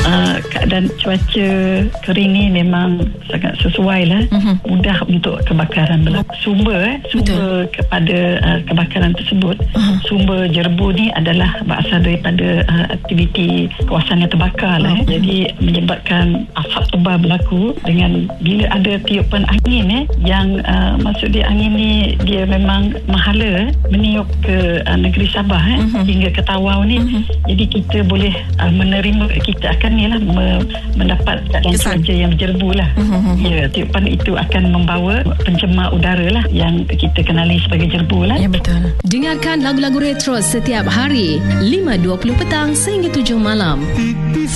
keadaan cuaca kering ni memang sangat sesuai lah. Mudah untuk kebakaran berlaku. Sumber kepada kebakaran tersebut, sumber jerbu ni adalah berasal daripada aktiviti kawasan yang terbakar lah. Jadi menyebabkan asap tebal berlaku dengan bila ada tiupan angin yang maksud dia angin ni dia memang mahala meniup ke negeri Sabah hingga ke Tawau ni. Jadi kita boleh menerima, kita akan ni lah mendapat keadaan cuaca yang berjerbu lah. Ya, tiupan itu akan membawa pencemar udara lah yang kita kenali sebagai jerbu lah. Ya, betul. Dengarkan lagu-lagu retro setiap hari 5.20 petang sehingga 7 malam.